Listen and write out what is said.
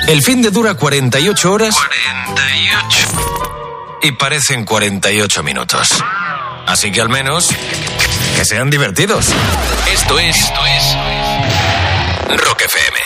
El fin de dura 48 horas. 48. Y parecen 48 minutos. Así que al menos que sean divertidos. Esto es Rock FM.